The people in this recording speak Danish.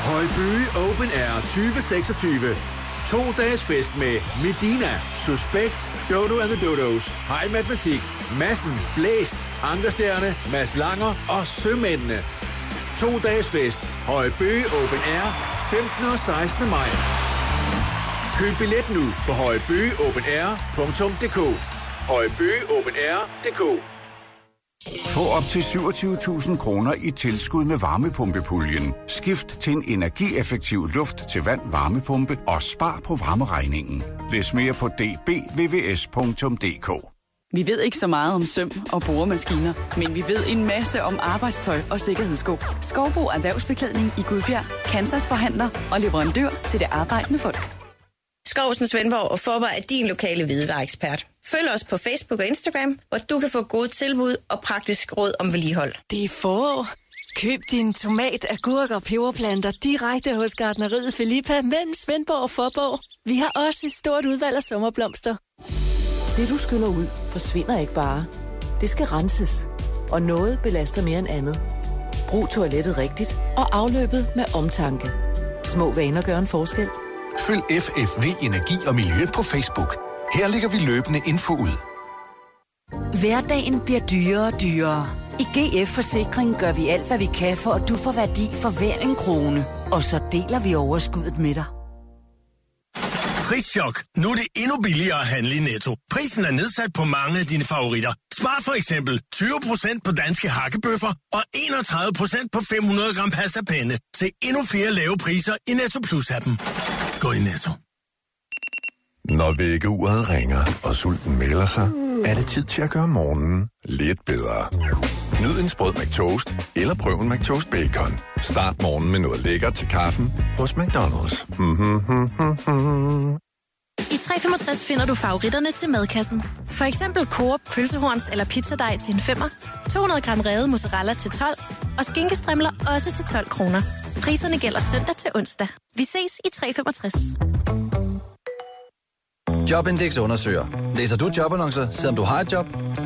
Højbye Open Air 2026. 2 dages fest med Medina, Suspekt, Dodo and the Dodos, High Matematik, Madsen, Blæst, Ankerstjerne, Mads Langer og Sømændene. 2 dages fest. Højbye Open Air 15. og 16. maj. Køb billet nu på højbyeopenair.dk. højbyeopenair.dk. Få op til 27.000 kroner i tilskud med varmepumpepuljen. Skift til en energieffektiv luft til vand varmepumpe og spar på varmeregningen. Læs mere på dbvvs.dk. Vi ved ikke så meget om søm og boremaskiner, men vi ved en masse om arbejdstøj og sikkerhedssko. Skovbo Erhvervsbeklædning i Gudbjerg, Kansas forhandler og leverandør til det arbejdende folk. Skovsen Svendborg og Forborg er din lokale hvidevareekspert. Følg os på Facebook og Instagram, hvor du kan få gode tilbud og praktisk råd om vedligehold. Det er forår. Køb din tomat, agurk og peberplanter direkte hos Gartneriet Filippa mellem Svendborg og Forborg. Vi har også et stort udvalg af sommerblomster. Det du skyller ud, forsvinder ikke bare. Det skal renses. Og noget belaster mere end andet. Brug toilettet rigtigt og afløbet med omtanke. Små vaner gør en forskel. Følg FFV Energi og Miljø på Facebook. Her lægger vi løbende info ud. Hverdagen bliver dyrere og dyrere. I GF Forsikring gør vi alt, hvad vi kan, for at du får værdi for hver en krone. Og så deler vi overskuddet med dig. Prischok. Nu er det endnu billigere at handle i Netto. Prisen er nedsat på mange af dine favoritter. Spar for eksempel 20% på danske hakkebøffer og 31% på 500 gram pasta penne. Se endnu flere lave priser i Netto Plus-appen. Gå i Netto. Når vækkeuret ringer, og sulten melder sig, er det tid til at gøre morgenen lidt bedre. Nyd en sprød McToast, eller prøv en McToast Bacon. Start morgenen med noget lækkert til kaffen hos McDonald's. I 365 finder du favoritterne til madkassen. For eksempel Coop pølsehorns eller pizzadej til en 5'er, 200 gram revet mozzarella til 12, og skinkestrimler også til 12 kroner. Priserne gælder søndag til onsdag. Vi ses i 365. Jobindex undersøger. Læser du jobannoncer, selvom du har et job?